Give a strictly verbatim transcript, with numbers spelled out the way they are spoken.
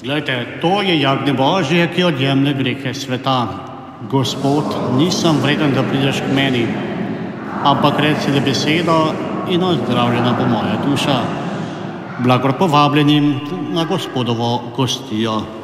Glejte, to je jagnje Božje, ki odjemlje grehe sveta. Gospod, nisem vreden, da prideš k meni, ampak reci le besedo in ozdravljena bo moja duša. Blagor povabljenim na Gospodovo gostijo.